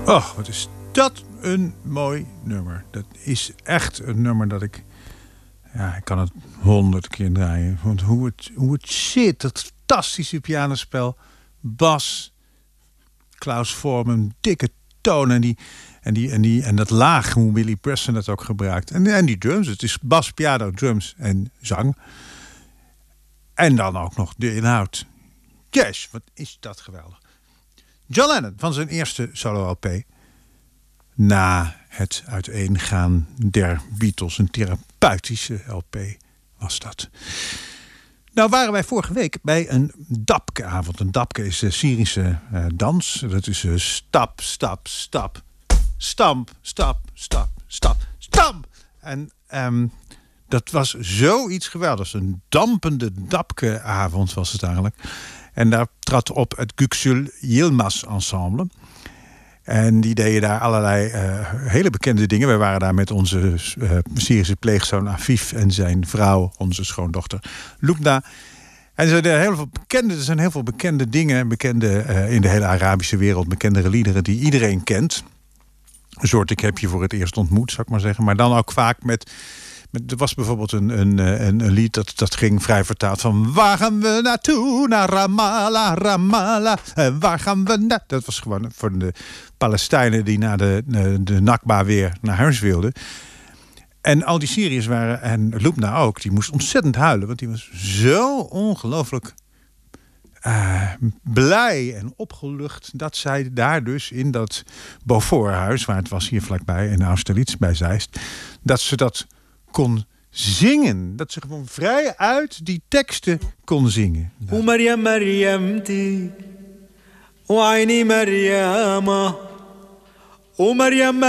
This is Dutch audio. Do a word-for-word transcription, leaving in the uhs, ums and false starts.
Oh, wat is dat een mooi nummer. Dat is echt een nummer dat ik... Ja, ik kan het honderd keer draaien. Want hoe het, hoe het zit, dat fantastische pianospel. Bas, Klaus Voormann, dikke toon. En, die, en, die, en, die, en dat laag, hoe Willie Preston dat ook gebruikt. En, en die drums, het is bas, piano, drums en zang. En dan ook nog de inhoud. Yes, wat is dat geweldig. John Lennon van zijn eerste solo-L P. Na het uiteengaan der Beatles, een therapeutische L P was dat. Nou waren wij vorige week bij een Dabke-avond. Een Dabke is de Syrische uh, dans. Dat is uh, stap, stap, stap, stamp, stap, stap, stap, stamp. En um, dat was zoiets geweldigs. Een dampende Dabke-avond was het eigenlijk. En daar trad op het Yüksel Yilmaz Ensemble. En die deden daar allerlei uh, hele bekende dingen. We waren daar met onze uh, Syrische pleegzoon Afif en zijn vrouw, onze schoondochter Lubna. En er zijn heel veel bekende, er zijn heel veel bekende dingen, bekende uh, in de hele Arabische wereld, bekende liederen die iedereen kent. Een soort ik heb je voor het eerst ontmoet, zou ik maar zeggen. Maar dan ook vaak met... Er was bijvoorbeeld een, een, een, een lied dat, dat ging vrij vertaald van... Waar gaan we naartoe? Naar Ramallah, Ramallah. En waar gaan we naar... Dat was gewoon voor de Palestijnen die na de, de, de Nakba weer naar huis wilden. En al die Syriërs waren, en Lubna ook, die moest ontzettend huilen. Want die was zo ongelooflijk uh, blij en opgelucht... dat zij daar dus in dat Beauforthuis, waar het was hier vlakbij... in Austerlitz bij Zeist, dat ze dat... kon zingen. Dat ze gewoon vrij uit die teksten kon zingen. O Maryam Maryamti, o Aini Maryama, o Maryam